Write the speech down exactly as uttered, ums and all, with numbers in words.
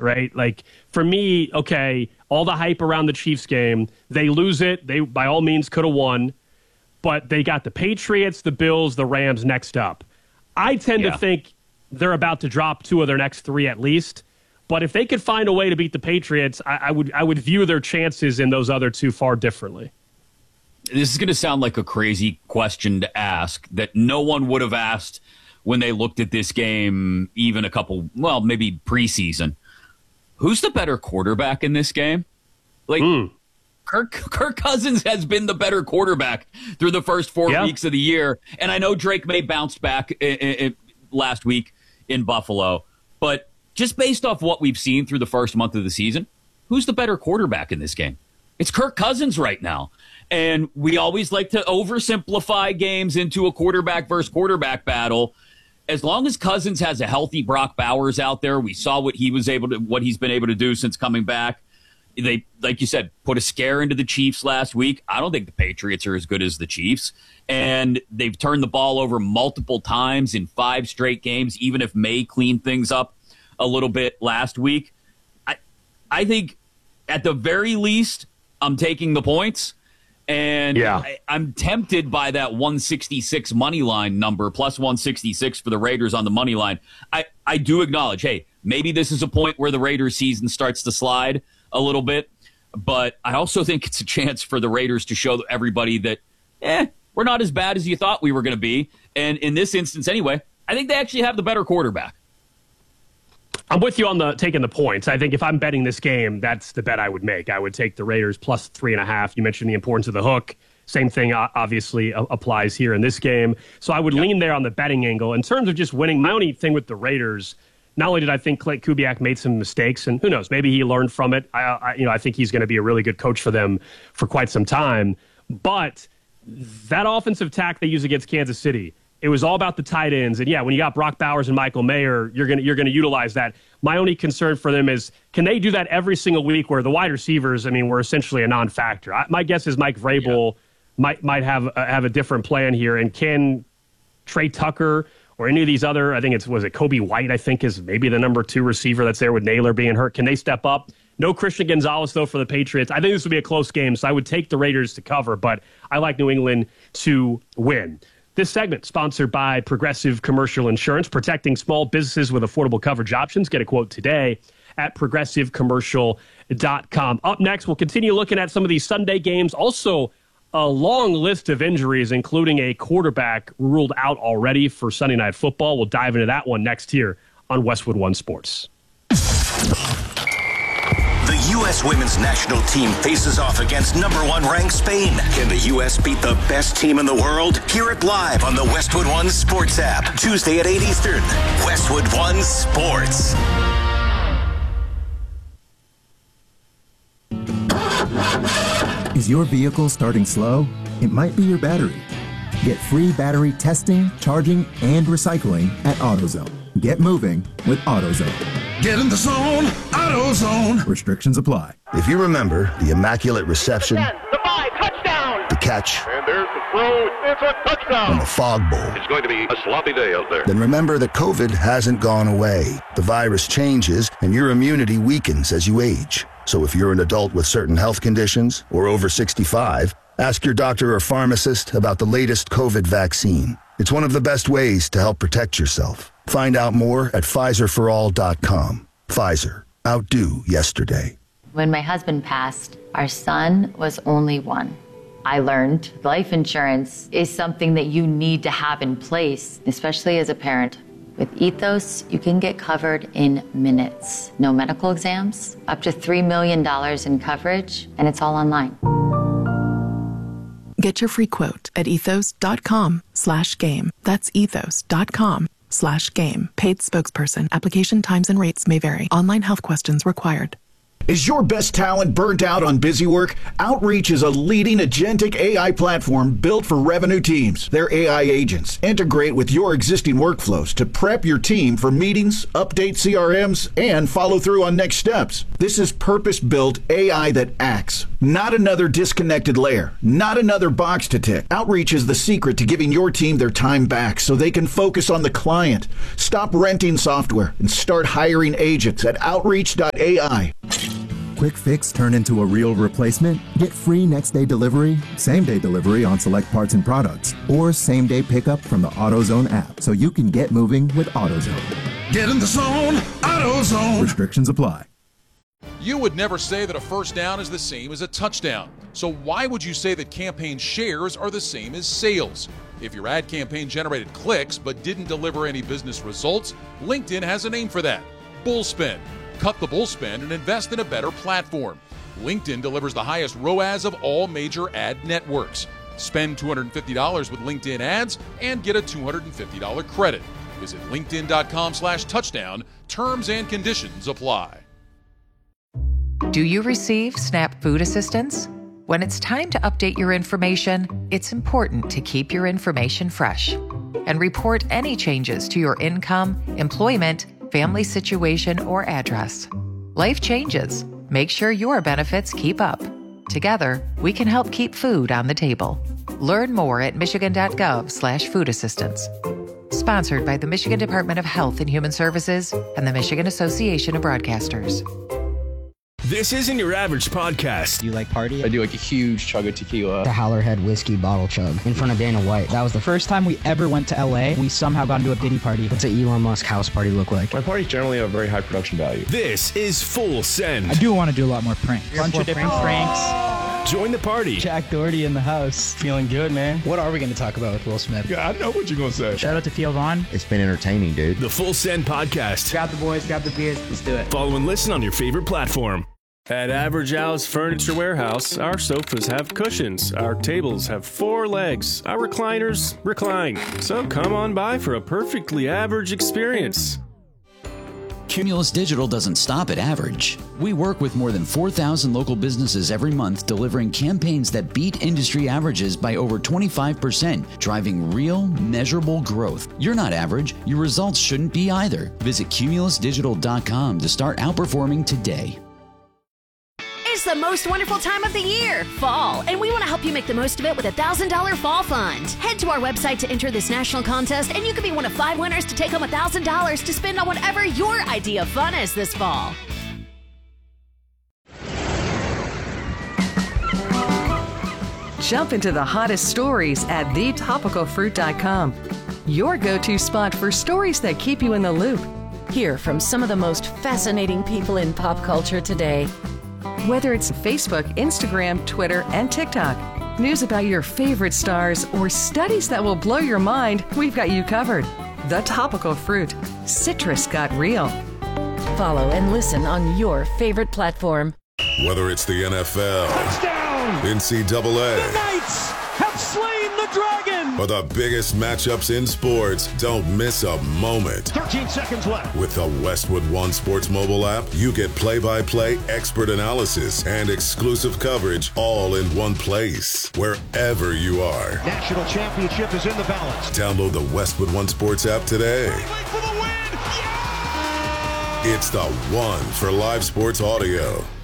right? Like, for me, okay, all the hype around the Chiefs game, they lose it. They, by all means, could have won. But they got the Patriots, the Bills, the Rams next up. I tend yeah. to think they're about to drop two of their next three at least. But if they could find a way to beat the Patriots, I, I would I would view their chances in those other two far differently. This is going to sound like a crazy question to ask that no one would have asked when they looked at this game even a couple, well, maybe preseason. Who's the better quarterback in this game? Like, mm. Kirk, Kirk Cousins has been the better quarterback through the first four yeah. weeks of the year. And I know Drake May bounced back I- I- last week in Buffalo, but just based off what we've seen through the first month of the season, who's the better quarterback in this game? It's Kirk Cousins right now. And we always like to oversimplify games into a quarterback versus quarterback battle. As long as Cousins has a healthy Brock Bowers out there, we saw what he was able to, what he's been able to do since coming back. They, like you said, put a scare into the Chiefs last week. I don't think the Patriots are as good as the Chiefs. And they've turned the ball over multiple times in five straight games, even if May cleaned things up a little bit last week. I I think at the very least, I'm taking the points. And yeah. I, I'm tempted by that one sixty-six money line number, plus one sixty-six for the Raiders on the money line. I, I do acknowledge, hey, maybe this is a point where the Raiders season starts to slide a little bit. But I also think it's a chance for the Raiders to show everybody that, eh, we're not as bad as you thought we were going to be. And in this instance anyway, I think they actually have the better quarterback. I'm with you on the taking the points. I think if I'm betting this game, that's the bet I would make. I would take the Raiders plus three and a half. You mentioned the importance of the hook. Same thing obviously applies here in this game. So I would yep. lean there on the betting angle. In terms of just winning, my only thing with the Raiders, not only did I think Klint Kubiak made some mistakes, and who knows, maybe he learned from it. I, I you know, I think he's going to be a really good coach for them for quite some time. But that offensive tack they use against Kansas City, it was all about the tight ends. And, yeah, when you got Brock Bowers and Michael Mayer, you're going you're going to utilize that. My only concern for them is, can they do that every single week where the wide receivers, I mean, were essentially a non-factor? I, my guess is Mike Vrabel yeah. might might have, uh, have a different plan here. And can Trey Tucker or any of these other, I think it's, was it Kobe White, I think, is maybe the number two receiver that's there with Naylor being hurt. Can they step up? No Christian Gonzalez, though, for the Patriots. I think this would be a close game, so I would take the Raiders to cover, but I like New England to win. This segment sponsored by Progressive Commercial Insurance, protecting small businesses with affordable coverage options. Get a quote today at progressive commercial dot com. Up next, we'll continue looking at some of these Sunday games. Also, a long list of injuries, including a quarterback ruled out already for Sunday Night Football. We'll dive into that one next here on Westwood One Sports. The U S women's national team faces off against number one ranked Spain. Can the U S beat the best team in the world? Hear it live on the Westwood One Sports app. Tuesday at eight Eastern. Westwood One Sports. Is your vehicle starting slow? It might be your battery. Get free battery testing, charging, and recycling at AutoZone. Get moving with AutoZone. Get in the zone, AutoZone. Restrictions apply. If you remember the immaculate reception, the five, touchdown, the catch, and there's the throw, it's a touchdown, and the fog bowl, it's going to be a sloppy day out there. Then remember that COVID hasn't gone away. The virus changes, and your immunity weakens as you age. So if you're an adult with certain health conditions or over sixty-five, ask your doctor or pharmacist about the latest COVID vaccine. It's one of the best ways to help protect yourself. Find out more at Pfizer for all dot com. Pfizer. Outdo yesterday. When my husband passed, our son was only one. I learned life insurance is something that you need to have in place, especially as a parent. With Ethos, you can get covered in minutes. No medical exams, up to three million dollars in coverage, and it's all online. Get your free quote at ethos.com slash game. That's ethos.com slash game. Paid spokesperson. Application times and rates may vary. Online health questions required. Is your best talent burnt out on busy work? Outreach is a leading agentic A I platform built for revenue teams. Their A I agents integrate with your existing workflows to prep your team for meetings, update C R Ms, and follow through on next steps. This is purpose-built A I that acts, not another disconnected layer, not another box to tick. Outreach is the secret to giving your team their time back so they can focus on the client. Stop renting software and start hiring agents at outreach dot A I. Quick fix turn into a real replacement? Get free next day delivery, same day delivery on select parts and products, or same day pickup from the AutoZone app so you can get moving with AutoZone. Get in the zone, AutoZone. Restrictions apply. You would never say that a first down is the same as a touchdown. So why would you say that campaign shares are the same as sales? If your ad campaign generated clicks but didn't deliver any business results, LinkedIn has a name for that: bullspend. Cut the bullspend and invest in a better platform. LinkedIn delivers the highest R O A S of all major ad networks. Spend two hundred fifty dollars with LinkedIn ads and get a two hundred fifty dollars credit. Visit linkedin dot com slash touchdown. Terms and conditions apply. Do you receive SNAP food assistance? When it's time to update your information, it's important to keep your information fresh and report any changes to your income, employment, family situation, or address. Life changes. Make sure your benefits keep up. Together, we can help keep food on the table. Learn more at michigan dot gov slash food assistance. Sponsored by the Michigan Department of Health and Human Services and the Michigan Association of Broadcasters. This isn't your average podcast. Do you like party? I do like a huge chug of tequila. The Howlerhead whiskey bottle chug in front of Dana White. That was the first time we ever went to L A. We somehow got into a Diddy party. What's an Elon Musk house party look like? My parties generally have very high production value. This is Full Send. I do want to do a lot more pranks. A bunch of different pranks. Join the party. Jack Doherty in the house. Feeling good, man. What are we going to talk about with Will Smith? Yeah, I know what you're going to say. Shout out to Theo Vaughn. It's been entertaining, dude. The Full Send podcast. Grab the boys, grab the beers. Let's do it. Follow and listen on your favorite platform. At Average Al's Furniture Warehouse, our sofas have cushions, our tables have four legs, our recliners recline. So come on by for a perfectly average experience. Cumulus Digital doesn't stop at average. We work with more than four thousand local businesses every month, delivering campaigns that beat industry averages by over twenty-five percent, driving real, measurable growth. You're not average. Your results shouldn't be either. Visit cumulus digital dot com to start outperforming today. It's the most wonderful time of the year, fall, and we want to help you make the most of it with a one thousand dollars Fall Fund. Head to our website to enter this national contest, and you could be one of five winners to take home one thousand dollars to spend on whatever your idea of fun is this fall. Jump into the hottest stories at the topical fruit dot com, your go-to spot for stories that keep you in the loop. Hear from some of the most fascinating people in pop culture today. Whether it's Facebook, Instagram, Twitter, and TikTok, news about your favorite stars, or studies that will blow your mind, we've got you covered. The Topical Fruit. Citrus got real. Follow and listen on your favorite platform. Whether it's the N F L, touchdown, N C double A, the Knights have slain the dragon, or the biggest matchups in sports, don't miss a moment. thirteen seconds left. With the Westwood One Sports mobile app, you get play-by-play expert analysis and exclusive coverage all in one place, wherever you are. National championship is in the balance. Download the Westwood One Sports app today. For the win. Yeah! It's the one for live sports audio.